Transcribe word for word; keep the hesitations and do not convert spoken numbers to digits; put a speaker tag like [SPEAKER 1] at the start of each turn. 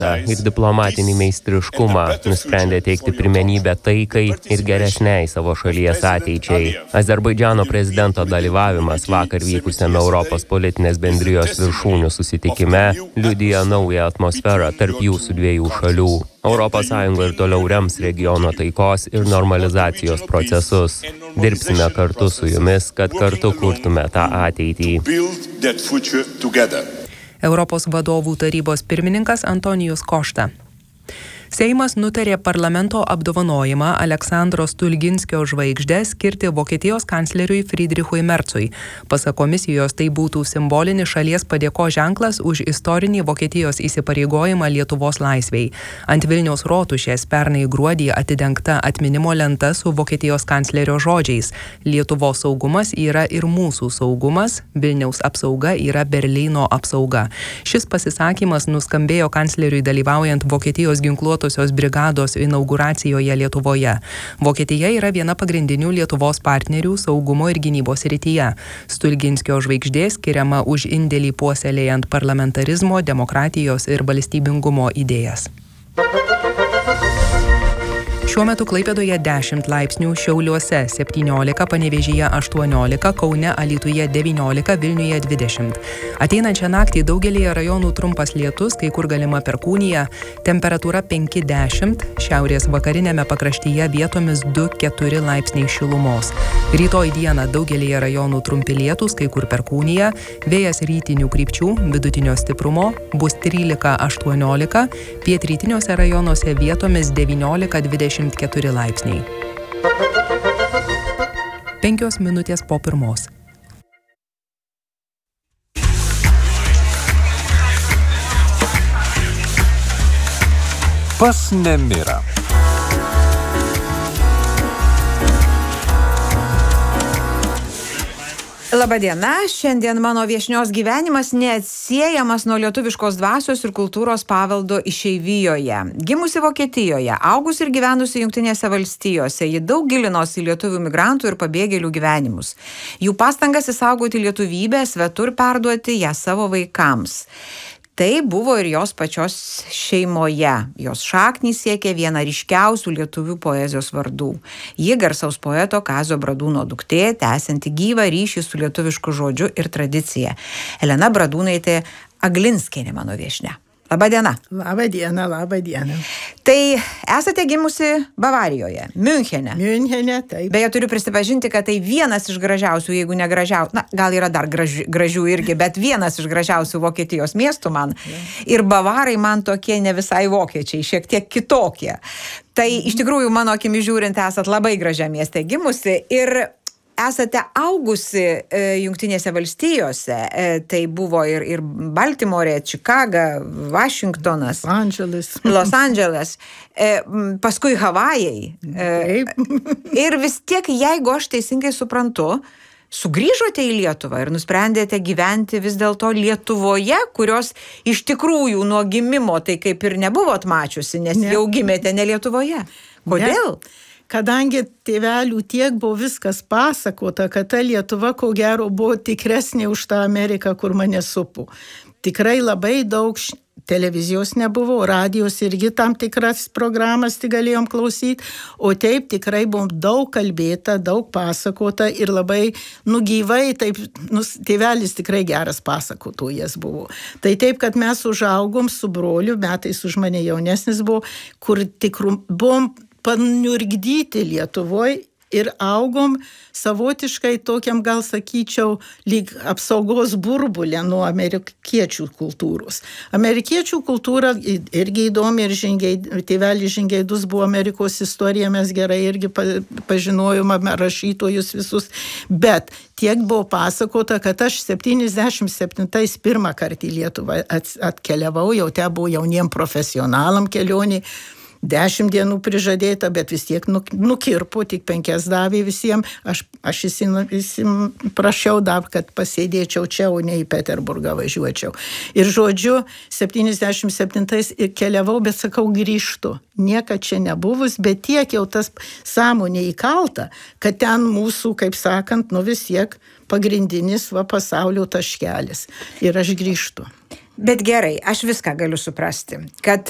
[SPEAKER 1] ir diplomatinį meistriškumą, nusprendė teikti pirmenybę taikai ir geresniai savo šalies ateičiai. Azerbaidžano prezidento dalyvavimas vakar vykusiame Europos politinės bendrijos viršūnių susitikime liudija naują atmosferą tarp jūsų dviejų šalių. Europos Sąjunga ir toliau rems regiono taikos ir normalizacijos procesus. Dirbsime kartu su jumis, kad kartu kurtume tą ateitį.
[SPEAKER 2] Europos vadovų tarybos pirmininkas Antonijus Košta. Seimas nutarė parlamento apdovanojimą Aleksandro Stulginskio žvaigždę skirti Vokietijos kancleriui Friedrichui Merzui. Pasak komisijos, tai būtų simbolinis šalies padėkos ženklas už istorinį Vokietijos įsipareigojimą Lietuvos laisvei. Ant Vilniaus rotušės pernai gruodį atidengta atminimo lenta su Vokietijos kanclerio žodžiais: Lietuvos saugumas yra ir mūsų saugumas, Vilniaus apsauga yra Berlyno apsauga. Šis pasisakymas nuskambėjo kancleriui dalyvaujant Vokietijos ginkluotų brigados inauguracijoje Lietuvoje. Vokietija yra viena pagrindinių Lietuvos partnerių saugumo ir gynybos srityje. Stulginskio žvaigždė skiriama už indėlį puoselėjant parlamentarizmo, demokratijos ir valstybingumo idėjas. Šiuo metu Klaipėdoje dešimt laipsnių, Šiauliuose septyniolika, Panevėžyje aštuoniolika, Kaune, Alytuje devyniolika, Vilniuje dvidešimt. Ateinančią naktį daugelyje rajonų trumpas lietus, kai kur galima perkūnija, temperatūra penki dešimt, šiaurės vakarinėme pakraštyje vietomis du keturi laipsniai šilumos. Rytoj dieną daugelyje rajonų trumpi lietus, kai kur perkūnija, vėjas rytinių krypčių, vidutinio stiprumo, bus trylika aštuoniolika, pietrytiniuose rajonuose vietomis devyniolika dvidešimt keturi laipsniai. Penkios minutės po pirmos.
[SPEAKER 3] Pas nemirą.
[SPEAKER 4] Labadiena, šiandien mano viešnios gyvenimas neatsiejamas nuo lietuviškos dvasios ir kultūros paveldo išeivijoje. Gimusi Vokietijoje, augusi ir gyvenusi Jungtinėse valstijose, ji daug gilinosi lietuvių migrantų ir pabėgėlių gyvenimus. Jų pastangas išsaugoti lietuvybę, svetur perduoti ją savo vaikams. Tai buvo ir jos pačios šeimoje. Jos šaknys siekia vieną ryškiausių lietuvių poezijos vardų. Ji garsaus poeto Kazio Bradūno duktė, tęsianti gyvą ryšį su lietuvišku žodžiu ir tradicija. Elena Bradūnaitė Aglinskienė mano viešnia. Labadiena.
[SPEAKER 5] Labadiena, labadiena.
[SPEAKER 4] Tai esate gimusi Bavarijoje, Miunchene.
[SPEAKER 5] Miunchene, taip.
[SPEAKER 4] Beje, turiu prisipažinti, kad tai vienas iš gražiausių, jeigu ne gražiausių, na, gal yra dar graži, gražių irgi, bet vienas iš gražiausių Vokietijos miestų man. Ja. Ir Bavarai man tokie ne visai vokiečiai, šiek tiek kitokie. Tai mhm. iš tikrųjų, mano akimi žiūrint, esat labai gražia mieste gimusi ir esate augusi e, Jungtinėse valstijose, e, tai buvo ir, ir Baltimorė, Čikaga, Vašingtonas,
[SPEAKER 5] Andželis.
[SPEAKER 4] Los Andželas, e, paskui Havajai. E, ir vis tiek, jeigu aš teisingai suprantu, sugrįžote į Lietuvą ir nusprendėte gyventi vis dėlto Lietuvoje, kurios iš tikrųjų nuo gimimo tai kaip ir nebuvot mačiusi, nes ne. Jau gimėte ne Lietuvoje. Kodėl?
[SPEAKER 5] Ne. Kadangi tėvelių tiek buvo viskas pasakota, kad ta Lietuva, ko gero, buvo tikresnė už tą Ameriką, kur mane supo. Tikrai labai daug televizijos nebuvo, radijos irgi tam tikras programas tik galėjom klausyti, o taip tikrai buvo daug kalbėta, daug pasakota ir labai nugyvai, taip, nu, tėvelis tikrai geras pasakotojas buvo. Tai taip, kad mes užaugom su broliu, metais už mane jaunesnis buvo, kur tikru buvom paniurgdyti Lietuvoj ir augom savotiškai tokiam, gal sakyčiau, lyg apsaugos burbulė nuo amerikiečių kultūros. Amerikiečių kultūra irgi įdomi ir žingiai, tėvelis žingeidus buvo Amerikos istorija, mes gerai irgi pažinojom rašytojus visus, bet tiek buvo pasakota, kad aš septyniasdešimt septintais pirmą kartą į Lietuvą atkeliavau, jau te buvo jauniem profesionalam kelionį, Dešimt dienų prižadėta, bet vis tiek nukirpo, tik penkias davė visiems. Aš, aš prašiau dar, kad pasėdėčiau čia, o ne į Peterburgą važiuočiau. Ir žodžiu, septyniasdešimt septintais ir keliavau, bet sakau, grįžtu. Niekad čia nebuvus, bet tiek jau tas sąmonė įkalta, kad ten mūsų, kaip sakant, nu vis tiek pagrindinis va pasaulio taškelis. Ir aš grįžtu.
[SPEAKER 4] Bet gerai, aš viską galiu suprasti, kad